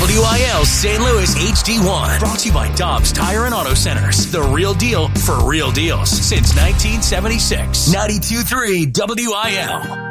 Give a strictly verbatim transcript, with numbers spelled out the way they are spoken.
W I L Saint Louis H D one. Brought to you by Dobbs Tire and Auto Centers. The real deal for real deals since nineteen seventy-six. ninety-two point three W I L.